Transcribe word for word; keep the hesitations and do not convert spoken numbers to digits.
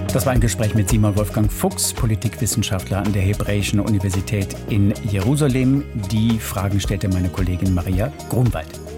Das war ein Gespräch mit Simon Wolfgang Fuchs, Politikwissenschaftler an der Hebräischen Universität in Jerusalem. Die Fragen stellte meine Kollegin Maria Grunwald.